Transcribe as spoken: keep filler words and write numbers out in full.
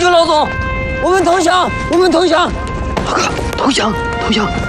老总，我们投降，我们投降！ 大哥，投降，投降！